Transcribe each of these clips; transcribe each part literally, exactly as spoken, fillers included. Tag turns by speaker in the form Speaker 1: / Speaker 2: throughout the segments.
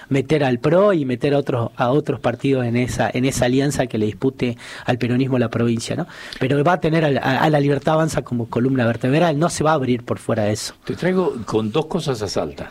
Speaker 1: meter al P R O y meter a otros a otros partidos en esa en esa alianza que le dispute al peronismo la provincia, ¿no? Pero va a tener a, a, a la Libertad Avanza como columna vertebral, no se va a abrir por fuera de eso.
Speaker 2: Te traigo con dos cosas a Salta.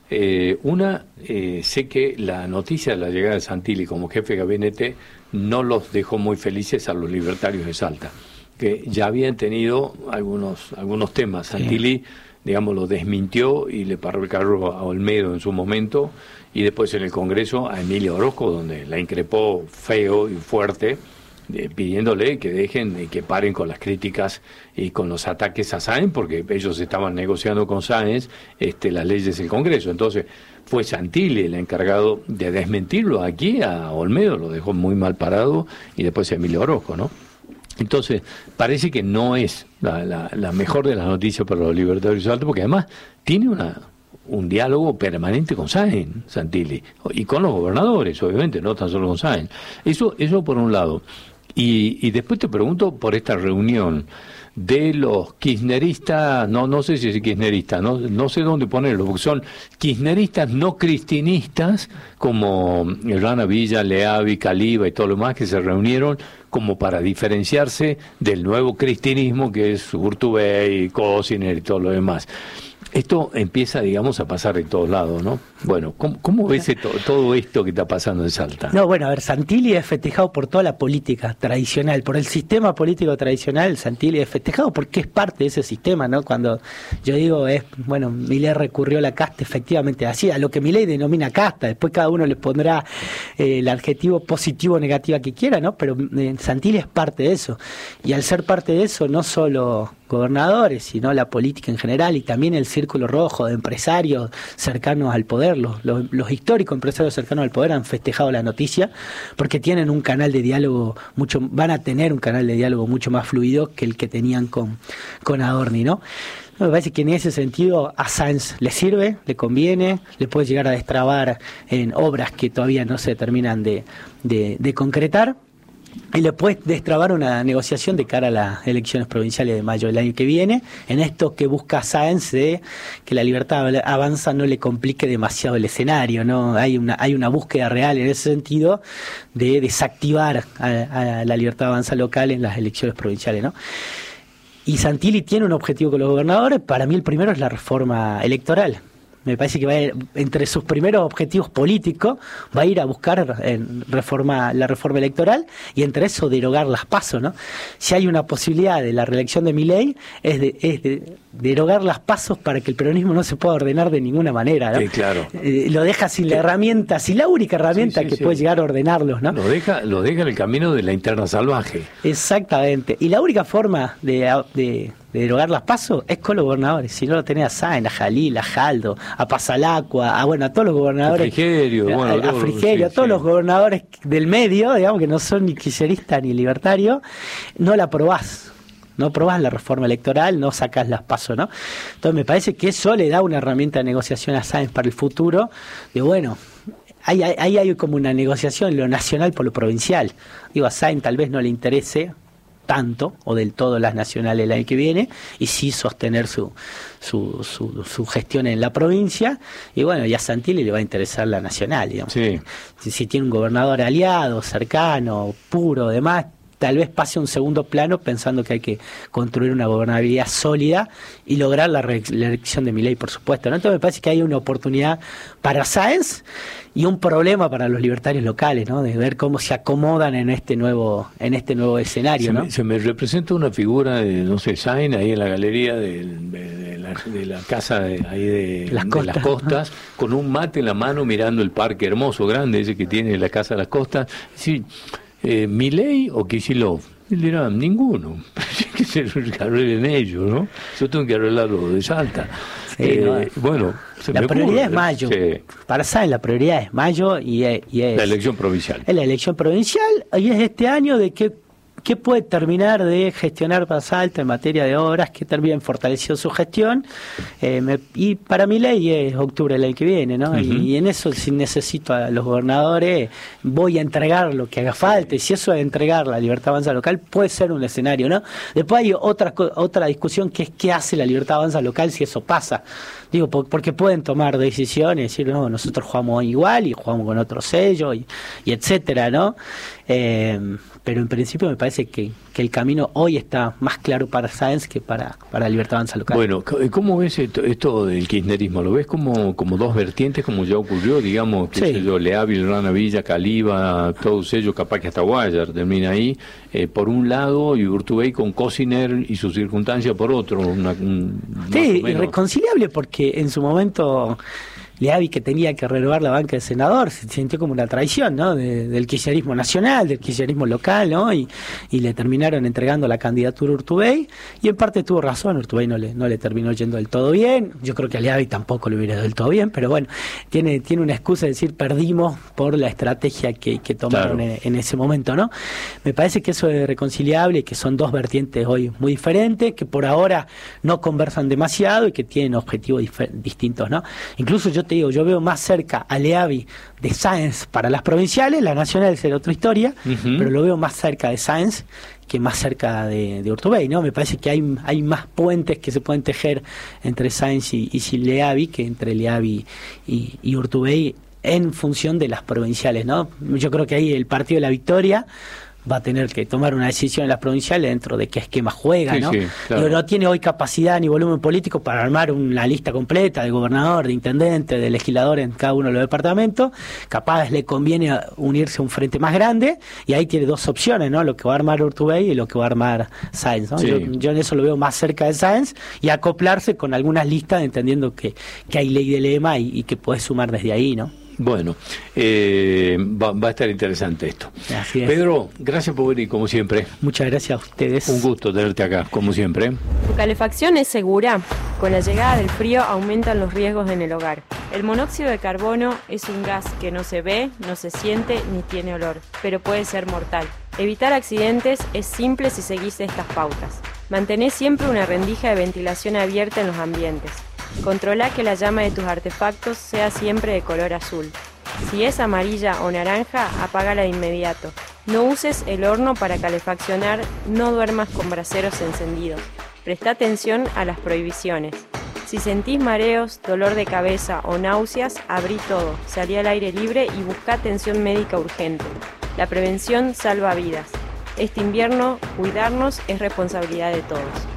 Speaker 2: Eh, una, eh, sé que la noticia de la llegada de Santilli como jefe de gabinete no los dejó muy felices a los libertarios de Salta, que ya habían tenido algunos algunos temas. Santilli, sí, digamos, lo desmintió y le paró el carro a Olmedo en su momento, y después en el Congreso a Emilio Orozco, donde la increpó feo y fuerte, eh, pidiéndole que dejen y que paren con las críticas y con los ataques a Sáenz, porque ellos estaban negociando con Sáenz este, las leyes del Congreso. Entonces fue Santilli el encargado de desmentirlo. Aquí a Olmedo lo dejó muy mal parado, y después a Emilio Orozco, ¿no? Entonces, parece que no es la, la, la mejor de las noticias para los libertarios de Salta, porque además tiene una un diálogo permanente con Sáenz, Santilli, y con los gobernadores, obviamente, no tan solo con Sáenz. Eso, eso por un lado. Y, y después te pregunto por esta reunión de los kirchneristas, no no sé si es kirchnerista, no no sé dónde ponerlo, porque son kirchneristas no cristinistas, como Rana Villa, Leavi, Caliba y todo lo demás, que se reunieron como para diferenciarse del nuevo cristinismo, que es Urtubey, Cosiner y todo lo demás. Esto empieza, digamos, a pasar en todos lados, ¿no? Bueno, ¿cómo, cómo ves esto, todo esto que está pasando en Salta?
Speaker 1: No, bueno, a ver, Santilli es festejado por toda la política tradicional, por el sistema político tradicional. Santilli es festejado porque es parte de ese sistema, ¿no? Cuando yo digo, es, bueno, Milei recurrió a la casta, efectivamente, así, a lo que Milei denomina casta, después cada uno le pondrá eh, el adjetivo positivo o negativo que quiera, ¿no? Pero eh, Santilli es parte de eso, y al ser parte de eso, no solo gobernadores, sino la política en general, y también el círculo rojo de empresarios cercanos al poder, los, los, los históricos empresarios cercanos al poder han festejado la noticia, porque tienen un canal de diálogo mucho, van a tener un canal de diálogo mucho más fluido que el que tenían con, con Adorni, ¿no? Me parece que en ese sentido a Sáenz le sirve, le conviene, le puede llegar a destrabar en obras que todavía no se terminan de, de, de concretar, y le puede destrabar una negociación de cara a las elecciones provinciales de mayo del año que viene, en esto que busca Sáenz de que la Libertad Avanza no le complique demasiado el escenario, ¿no? Hay una hay una búsqueda real en ese sentido de desactivar a, a la Libertad Avanza local en las elecciones provinciales, ¿no? Y Santilli tiene un objetivo con los gobernadores. Para mí el primero es la reforma electoral. Me parece que va a ir, entre sus primeros objetivos políticos, va a ir a buscar en reforma, la reforma electoral, y entre eso derogar las PASO, ¿no? Si hay una posibilidad de la reelección de Milei, es de, es de derogar las PASO para que el peronismo no se pueda ordenar de ninguna manera, ¿no?
Speaker 2: Sí, claro.
Speaker 1: Eh, lo deja sin la herramienta, sin la única herramienta sí, sí, que sí. puede llegar a ordenarlos, ¿no?
Speaker 2: Lo deja, lo deja en el camino de la interna salvaje.
Speaker 1: Exactamente. Y la única forma de... de de derogar las PASO es con los gobernadores. Si no lo tenés a Sáenz, a Jalil, a Jaldo, a Pasalacua, a bueno, a todos los gobernadores,
Speaker 2: a Frigerio,
Speaker 1: a,
Speaker 2: bueno,
Speaker 1: a,
Speaker 2: todo,
Speaker 1: a, Frigerio,
Speaker 2: sí,
Speaker 1: a todos
Speaker 2: sí.
Speaker 1: los gobernadores del medio, digamos, que no son ni kirchneristas ni libertarios, no la aprobás. No aprobás la reforma electoral, no sacás las PASO, ¿no? Entonces me parece que eso le da una herramienta de negociación a Sáenz para el futuro, de bueno, ahí hay, hay, hay como una negociación lo nacional por lo provincial. Digo, a Sáenz tal vez no le interese tanto o del todo las nacionales el año que viene, y sí sostener su, su, su, su gestión en la provincia, y bueno, y a Santilli le va a interesar la nacional, digamos.
Speaker 2: Sí.
Speaker 1: Si, si tiene un gobernador aliado, cercano, puro, demás, tal vez pase a un segundo plano pensando que hay que construir una gobernabilidad sólida y lograr la, re la elección de Milei, por supuesto, ¿no? Entonces me parece que hay una oportunidad para Sáenz y un problema para los libertarios locales, ¿no? De ver cómo se acomodan en este nuevo en este nuevo escenario,
Speaker 2: se
Speaker 1: ¿no?
Speaker 2: Me, se me representa una figura de, no sé, Sáenz ahí en la galería de, de, de, la, de la casa de, ahí de
Speaker 1: las
Speaker 2: de
Speaker 1: costas,
Speaker 2: las costas, con un mate en la mano mirando el parque hermoso, grande, ese que tiene la casa de las costas. Sí, eh, ¿Milei o Kicillof? Él dirá, ninguno. Que se arreglen ellos, ¿no? Yo tengo que arreglarlo de Salta.
Speaker 1: Sí,
Speaker 2: eh,
Speaker 1: no,
Speaker 2: bueno,
Speaker 1: la prioridad
Speaker 2: ocurre,
Speaker 1: es mayo.
Speaker 2: Sí.
Speaker 1: Para Sáenz la prioridad es mayo y es, y es
Speaker 2: la elección provincial.
Speaker 1: Es la elección provincial y es este año de qué qué puede terminar de gestionar para Salta en materia de obras, qué también fortaleció su gestión, eh, me, y para mi ley es octubre del año que viene, ¿no? Uh-huh. y, y en eso, si necesito a los gobernadores, voy a entregar lo que haga falta, y si eso es entregar la Libertad Avanza local, puede ser un escenario, ¿no? Después hay otra, otra discusión que es qué hace la Libertad Avanza local si eso pasa. Digo, porque pueden tomar decisiones, decir, no, nosotros jugamos igual y jugamos con otro sello, y, y etcétera, ¿no? Eh, pero en principio me parece que, que el camino hoy está más claro para Sáenz que para, para Libertad Avanza local.
Speaker 2: Bueno, ¿cómo ves esto, esto del kirchnerismo? ¿Lo ves como, como dos vertientes, como ya ocurrió, digamos, qué sí. sé yo, Leavi, Rana Villa, Caliba, todos ellos, capaz que hasta Guayar termina ahí, eh, por un lado, y Urtubey con Cosiner y sus circunstancias por otro? Una, un,
Speaker 1: sí, irreconciliable porque en su momento Leavi, que tenía que renovar la banca de senador, se sintió como una traición, ¿no? De, del kirchnerismo nacional, del kirchnerismo local, ¿no? Y, y le terminaron entregando la candidatura a Urtubey, y en parte tuvo razón, Urtubey no le, no le terminó yendo del todo bien, yo creo que a Leavi tampoco le hubiera ido del todo bien, pero bueno, tiene, tiene una excusa de decir perdimos por la estrategia que, que tomaron claro. en, en ese momento, ¿no? Me parece que eso es reconciliable, que son dos vertientes hoy muy diferentes, que por ahora no conversan demasiado y que tienen objetivos dif- distintos, ¿no? Incluso yo te digo, yo veo más cerca a Leavi de Sáenz para las provinciales, la nacional será otra historia, uh-huh. pero lo veo más cerca de Sáenz que más cerca de, de Urtubey, ¿no? Me parece que hay, hay más puentes que se pueden tejer entre Sáenz y, y Leavi que entre Leavi y, y Urtubey en función de las provinciales, ¿no? Yo creo que ahí el Partido de la Victoria va a tener que tomar una decisión en las provinciales dentro de qué esquema juega, sí, ¿no? Sí, claro. Pero no tiene hoy capacidad ni volumen político para armar una lista completa de gobernador, de intendente, de legislador en cada uno de los departamentos. Capaz le conviene unirse a un frente más grande, y ahí tiene dos opciones, ¿no? Lo que va a armar Urtubey y lo que va a armar Sáenz, ¿no? Sí. Yo, yo en eso lo veo más cerca de Sáenz, y acoplarse con algunas listas, entendiendo que, que hay ley de lema y, y que puedes sumar desde ahí, ¿no?
Speaker 2: Bueno, eh, va, va a estar interesante esto.
Speaker 1: Así es.
Speaker 2: Pedro, gracias por venir, como siempre.
Speaker 1: Muchas gracias a ustedes.
Speaker 2: Un gusto tenerte acá, como siempre.
Speaker 3: Tu calefacción es segura. Con la llegada del frío aumentan los riesgos en el hogar. El monóxido de carbono es un gas que no se ve, no se siente ni tiene olor, pero puede ser mortal. Evitar accidentes es simple si seguís estas pautas. Mantené siempre una rendija de ventilación abierta en los ambientes. Controla que la llama de tus artefactos sea siempre de color azul. Si es amarilla o naranja, apágala de inmediato. No uses el horno para calefaccionar, no duermas con braseros encendidos. Presta atención a las prohibiciones. Si sentís mareos, dolor de cabeza o náuseas, abrí todo, salí al aire libre y busca atención médica urgente. La prevención salva vidas. Este invierno, cuidarnos es responsabilidad de todos.